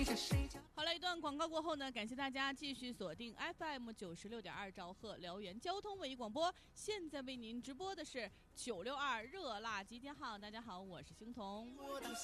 好了，一段广告过后呢，感谢大家继续锁定 FM96.2兆赫辽源交通文艺广播。现在为您直播的是962热辣集结号。大家好，我是星彤。